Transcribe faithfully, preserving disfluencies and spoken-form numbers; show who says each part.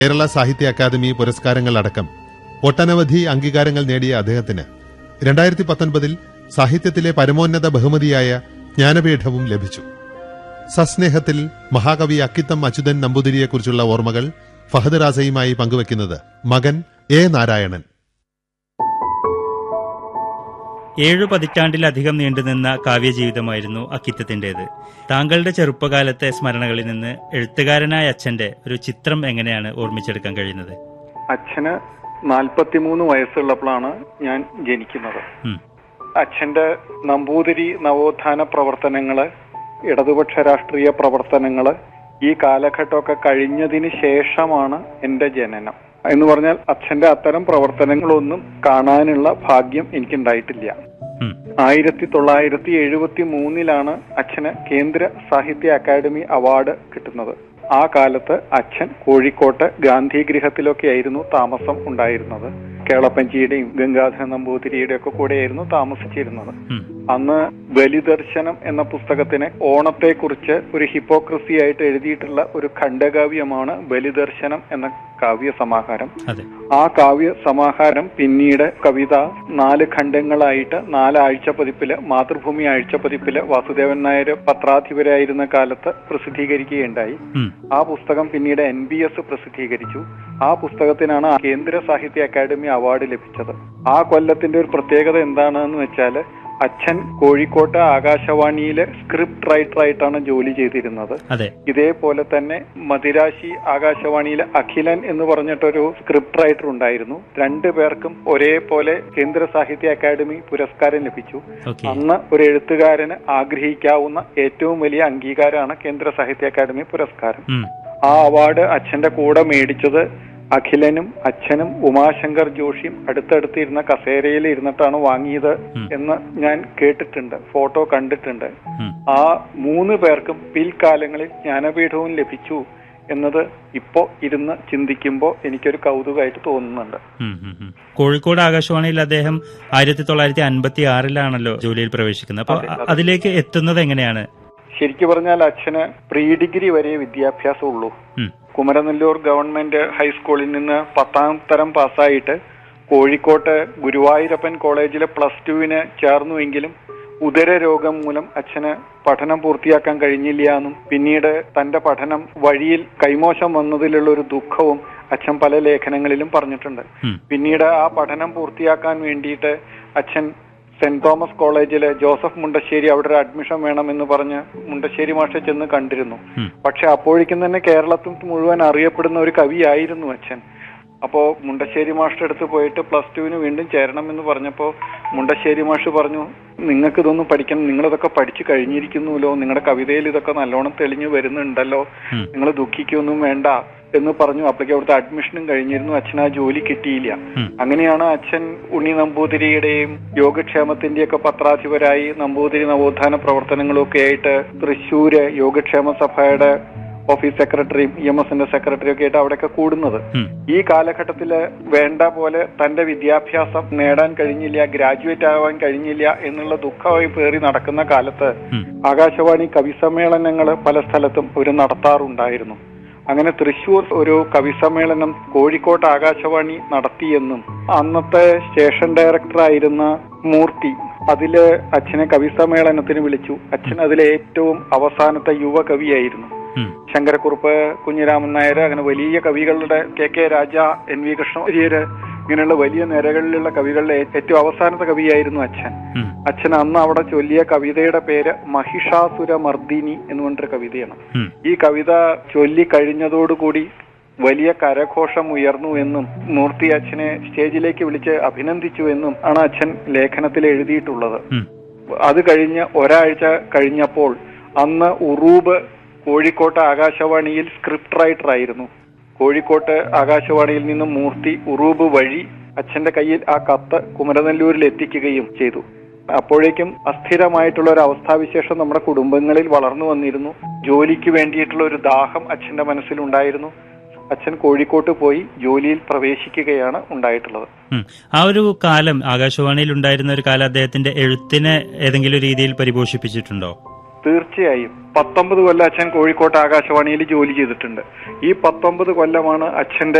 Speaker 1: കേരള സാഹിത്യ അക്കാദമി പുരസ്കാരങ്ങൾ അടക്കം ഒട്ടനവധി അംഗീകാരങ്ങൾ നേടിയ അദ്ദേഹത്തിന് രണ്ടായിരത്തി പത്തൊൻപതിൽ സാഹിത്യത്തിലെ പരമോന്നത ബഹുമതിയായ ജ്ഞാനപീഠവും ലഭിച്ചു. സസ്നേഹത്തിൽ മഹാകവി അക്കിത്തം അച്യുതൻ നമ്പൂതിരിയെക്കുറിച്ചുള്ള ഓർമ്മകൾ ഫഹദ് റാസയുമായി പങ്കുവയ്ക്കുന്നത് മകൻ എ നാരായണൻ.
Speaker 2: ഏഴു പതിറ്റാണ്ടിലധികം നീണ്ടുനിന്ന കാവ്യജീവിതമായിരുന്നു അക്കിത്തത്തിന്റേത്. താങ്കളുടെ ചെറുപ്പകാലത്തെ സ്മരണകളിൽ നിന്ന് എഴുത്തുകാരനായ അച്ഛന്റെ ഒരു ചിത്രം എങ്ങനെയാണ് ഓർമ്മിച്ചെടുക്കാൻ കഴിയുന്നത്?
Speaker 3: അച്ഛന് നാൽപ്പത്തിമൂന്ന് വയസ്സുള്ളപ്പോഴാണ് ഞാൻ ജനിക്കുന്നത്. അച്ഛന്റെ നമ്പൂതിരി നവോത്ഥാന പ്രവർത്തനങ്ങള്, ഇടതുപക്ഷ രാഷ്ട്രീയ പ്രവർത്തനങ്ങള് ഈ കാലഘട്ടമൊക്കെ കഴിഞ്ഞതിന് ശേഷമാണ് എന്റെ ജനനം. എന്ന് പറഞ്ഞാൽ അച്ഛന്റെ അത്തരം പ്രവർത്തനങ്ങളൊന്നും കാണാനുള്ള ഭാഗ്യം എനിക്കുണ്ടായിട്ടില്ല. ആയിരത്തി തൊള്ളായിരത്തി എഴുപത്തി മൂന്നിലാണ് അച്ഛന് കേന്ദ്ര സാഹിത്യ അക്കാദമി അവാർഡ് കിട്ടുന്നത്. ആ കാലത്ത് അച്ഛൻ കോഴിക്കോട്ട് ഗാന്ധിഗൃഹത്തിലൊക്കെ ആയിരുന്നു താമസം ഉണ്ടായിരുന്നത്. കേളപ്പഞ്ചിയുടെയും ഗംഗാധര നമ്പൂതിരിയുടെ ഒക്കെ കൂടെയായിരുന്നു താമസിച്ചിരുന്നത്. അന്ന് ബലിദർശനം എന്ന പുസ്തകത്തിന് ഓണത്തെക്കുറിച്ച് ഒരു ഹിപ്പോക്രസി ആയിട്ട് എഴുതിയിട്ടുള്ള ഒരു ഖണ്ഡകാവ്യമാണ് ബലിദർശനം എന്ന കാവ്യ സമാഹാരം. ആ കാവ്യ സമാഹാരം പിന്നീട് കവിത നാല് ഖണ്ഡങ്ങളായിട്ട് നാല് ആഴ്ചപ്പതിപ്പില്, മാതൃഭൂമി ആഴ്ചപ്പതിപ്പില് വാസുദേവൻ നായർ പത്രാധിപരായിരുന്ന കാലത്ത് പ്രസിദ്ധീകരിക്കുകയുണ്ടായി. ആ പുസ്തകം പിന്നീട് എൻ ബി എസ് പ്രസിദ്ധീകരിച്ചു. ആ പുസ്തകത്തിനാണ് കേന്ദ്ര സാഹിത്യ അക്കാദമി അവാർഡ് ലഭിച്ചത്. ആ കൊല്ലത്തിന്റെ ഒരു പ്രത്യേകത എന്താണെന്ന് വെച്ചാല് അച്ഛൻ കോഴിക്കോട്ട് ആകാശവാണിയിലെ സ്ക്രിപ്റ്റ് റൈറ്റർ ആയിട്ടാണ് ജോലി ചെയ്തിരുന്നത്. ഇതേപോലെ തന്നെ മദിരാശി ആകാശവാണിയിലെ അഖിലൻ എന്ന് പറഞ്ഞിട്ടൊരു സ്ക്രിപ്റ്റ് റൈറ്റർ ഉണ്ടായിരുന്നു. രണ്ടു പേർക്കും ഒരേപോലെ കേന്ദ്ര സാഹിത്യ അക്കാദമി പുരസ്കാരം ലഭിച്ചു. അന്ന് ഒരു എഴുത്തുകാരന് ആഗ്രഹിക്കാവുന്ന ഏറ്റവും വലിയ അംഗീകാരമാണ് കേന്ദ്ര സാഹിത്യ അക്കാദമി പുരസ്കാരം. ആ അവാർഡ് അച്ഛന്റെ കൂടെ മേടിച്ചത് അഖിലനും അച്ഛനും ഉമാശങ്കർ ജോഷിയും അടുത്തടുത്തിരുന്ന കസേരയിൽ ഇരുന്നിട്ടാണ് വാങ്ങിയത് എന്ന് ഞാൻ കേട്ടിട്ടുണ്ട്, ഫോട്ടോ കണ്ടിട്ടുണ്ട്. ആ മൂന്ന് പേർക്കും പിൽക്കാലങ്ങളിൽ ജ്ഞാനപീഠവും ലഭിച്ചു എന്നത് ഇപ്പോ ഇരുന്ന് ചിന്തിക്കുമ്പോ എനിക്കൊരു കൗതുകമായിട്ട് തോന്നുന്നുണ്ട്.
Speaker 2: കോഴിക്കോട് ആകാശവാണിയിൽ അദ്ദേഹം ആയിരത്തി തൊള്ളായിരത്തി അൻപത്തി ആറിലാണല്ലോ ജോലിയിൽ പ്രവേശിക്കുന്നത്. അപ്പൊ അതിലേക്ക് എത്തുന്നത് എങ്ങനെയാണ്?
Speaker 3: ശരിക്കു പറഞ്ഞാൽ അച്ഛന് പ്രീ ഡിഗ്രി വരെ വിദ്യാഭ്യാസം ഉള്ളൂ. കുമരനെല്ലൂർ ഗവൺമെന്റ് ഹൈസ്കൂളിൽ നിന്ന് പത്താം തരം പാസ്സായിട്ട് കോഴിക്കോട്ട് ഗുരുവായൂരപ്പൻ കോളേജിലെ പ്ലസ് ടുവിന് ചേർന്നുവെങ്കിലും ഉദര രോഗം മൂലം അച്ഛന് പഠനം പൂർത്തിയാക്കാൻ കഴിഞ്ഞില്ല എന്നും പിന്നീട് തന്റെ പഠനം വഴിയിൽ കൈമോശം വന്നതിലുള്ള ഒരു ദുഃഖവും അച്ഛൻ പല ലേഖനങ്ങളിലും പറഞ്ഞിട്ടുണ്ട്. പിന്നീട് ആ പഠനം പൂർത്തിയാക്കാൻ വേണ്ടിയിട്ട് അച്ഛൻ സെന്റ് തോമസ് കോളേജിലെ ജോസഫ് മുണ്ടശ്ശേരി അവിടെ ഒരു അഡ്മിഷൻ വേണമെന്ന് പറഞ്ഞ് മുണ്ടശ്ശേരി മാഷെ ചെന്ന് കണ്ടിരുന്നു. പക്ഷെ അപ്പോഴേക്കും തന്നെ കേരളത്തിൽ മുഴുവൻ അറിയപ്പെടുന്ന ഒരു കവിയായിരുന്നു അച്ഛൻ. അപ്പോ മുണ്ടശ്ശേരി മാഷിന്റെ അടുത്ത് പോയിട്ട് പ്ലസ് ടുവിന് വീണ്ടും ചേരണം എന്ന് പറഞ്ഞപ്പോ മുണ്ടശ്ശേരി മാഷ് പറഞ്ഞു, നിങ്ങൾക്ക് ഇതൊന്നും പഠിക്കണം, നിങ്ങളിതൊക്കെ പഠിച്ചു കഴിഞ്ഞിരിക്കുന്നുല്ലോ, നിങ്ങളുടെ കവിതയിൽ ഇതൊക്കെ നല്ലോണം തെളിഞ്ഞു വരുന്നുണ്ടല്ലോ, നിങ്ങൾ ദുഃഖിക്കൊന്നും വേണ്ട എന്ന് പറഞ്ഞു. അപ്പോഴേക്കും അവിടുത്തെ അഡ്മിഷനും കഴിഞ്ഞിരുന്നു. അച്ഛൻ ആ ജോലി കിട്ടിയില്ല. അങ്ങനെയാണ് അച്ഛൻ ഉണ്ണി നമ്പൂതിരിയുടെയും യോഗക്ഷേമത്തിന്റെയൊക്കെ പത്രാധിപരായി നമ്പൂതിരി നവോത്ഥാന പ്രവർത്തനങ്ങളും ഒക്കെ ആയിട്ട് തൃശ്ശൂര് യോഗക്ഷേമ സഭയുടെ ഓഫീസ് സെക്രട്ടറിയും ഇ എം എസിന്റെ സെക്രട്ടറിയും ഒക്കെ ആയിട്ട് അവിടെയൊക്കെ കൂടുന്നത്. ഈ കാലഘട്ടത്തില് വേണ്ട പോലെ തന്റെ വിദ്യാഭ്യാസം നേടാൻ കഴിഞ്ഞില്ല, ഗ്രാജുവേറ്റ് ആവാൻ കഴിഞ്ഞില്ല എന്നുള്ള ദുഃഖമായി പേറി നടക്കുന്ന കാലത്ത് ആകാശവാണി കവിസമ്മേളനങ്ങൾ പല സ്ഥലത്തും ഒരു നടത്താറുണ്ടായിരുന്നു. അങ്ങനെ തൃശൂർ ഒരു കവിസമ്മേളനം കോഴിക്കോട്ട് ആകാശവാണി നടത്തിയെന്നും അന്നത്തെ സ്റ്റേഷൻ ഡയറക്ടറായിരുന്ന മൂർത്തി അതില് അച്ഛനെ കവിസമ്മേളനത്തിന് വിളിച്ചു. അച്ഛൻ അതിലെ ഏറ്റവും അവസാനത്തെ യുവ കവിയായിരുന്നു. ശങ്കരക്കുറുപ്പ്, കുഞ്ഞിരാമൻ നായർ, അങ്ങനെ വലിയ കവികളുടെ കെ കെ രാജ, എൻ വി കൃഷ്ണവാര്യര്, ഇങ്ങനെയുള്ള വലിയ നിരകളിലുള്ള കവികളുടെ ഏറ്റവും അവസാനത്തെ കവിയായിരുന്നു അച്ഛൻ. അച്ഛൻ അന്ന് അവിടെ ചൊല്ലിയ കവിതയുടെ പേര് മഹിഷാസുര മർദിനി എന്ന് പറഞ്ഞൊരു കവിതയാണ്. ഈ കവിത ചൊല്ലി കഴിഞ്ഞതോടുകൂടി വലിയ കരഘോഷം ഉയർന്നു എന്നും മൂർത്തി അച്ഛനെ സ്റ്റേജിലേക്ക് വിളിച്ച് അഭിനന്ദിച്ചു എന്നും ആണ് അച്ഛൻ ലേഖനത്തിൽ എഴുതിയിട്ടുള്ളത്. അത് കഴിഞ്ഞ് ഒരാഴ്ച കഴിഞ്ഞപ്പോൾ അന്ന് ഉറൂബ് കോഴിക്കോട്ട് ആകാശവാണിയിൽ സ്ക്രിപ്റ്റ് റൈറ്റർ ആയിരുന്നു. കോഴിക്കോട്ട് ആകാശവാണിയിൽ നിന്നും മൂർത്തി ഉറൂബ് വഴി അച്ഛന്റെ കയ്യിൽ ആ കത്ത് കുമരനെല്ലൂരിൽ എത്തിക്കുകയും ചെയ്തു. അപ്പോഴേക്കും അസ്ഥിരമായിട്ടുള്ള ഒരു അവസ്ഥാവിശേഷം നമ്മുടെ കുടുംബങ്ങളിൽ വളർന്നു വന്നിരുന്നു. ജോലിക്ക് വേണ്ടിയിട്ടുള്ള ഒരു ദാഹം അച്ഛന്റെ മനസ്സിലുണ്ടായിരുന്നു. അച്ഛൻ കോഴിക്കോട്ട് പോയി ജോലിയിൽ പ്രവേശിക്കുകയാണ് ഉണ്ടായിട്ടുള്ളത്.
Speaker 2: ആ ഒരു കാലം, ആകാശവാണിയിൽ ഉണ്ടായിരുന്ന ഒരു കാലം അദ്ദേഹത്തിന്റെ എഴുത്തിനെ ഏതെങ്കിലും രീതിയിൽ പരിപോഷിപ്പിച്ചിട്ടുണ്ടോ?
Speaker 3: തീർച്ചയായും പത്തൊമ്പത് കൊല്ലം അച്ഛൻ കോഴിക്കോട്ട് ആകാശവാണിയിൽ ജോലി ചെയ്തിട്ടുണ്ട്. ഈ പത്തൊമ്പത് കൊല്ലമാണ് അച്ഛന്റെ